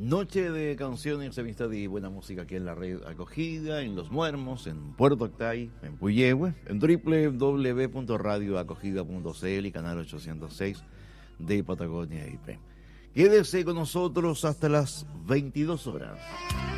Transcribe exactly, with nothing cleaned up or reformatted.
Noche de canciones, amistad y buena música aquí en la red Acogida, en Los Muermos, en Puerto Octay, en Puyehue, en doble u doble u doble u punto radio acogida punto c l y canal ochocientos seis de Patagonia I P. Quédese con nosotros hasta las veintidós horas.